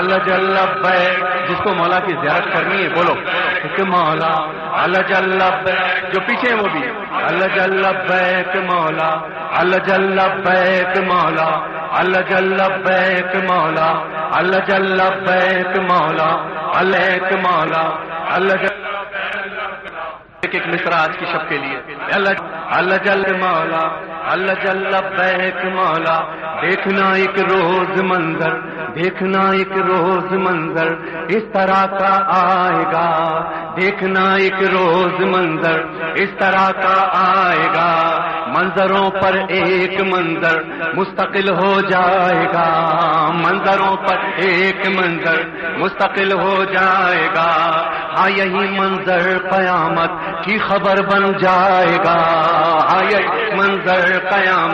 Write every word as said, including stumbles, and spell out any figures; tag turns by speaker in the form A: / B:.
A: अल्लाह जल्ला बैक, जिसको मौला की ज़ियारत करनी है बोलो एक मौला अल्लाह जल्ला बैक, जो पीछे है वो भी अल्लाह जल्ला बैक मौला, अल्लाह जल्ला बैक मौला, अल्लाह जल्ला बैक मौला, अल्लाह जल्ला बैक मौला, अल्लाह एक मौला, अल्लाह एक एक मिसरा आज की शब के लिए अल्लाह अल्लाह जल मौला, अल्लाह जल्ला बैक मौला। देखना एक रोज मंजर, देखना एक रोज मंजर इस तरह का आएगा, देखना एक रोज मंजर इस तरह का आएगा, मंजरों पर एक मंजर मुस्तकिल हो जाएगा, मंजरों पर एक मंजर मुस्तकिल हो जाएगा। हाँ यही मंजर कयामत की खबर बन जाएगा, हाँ यही मंजर कयामत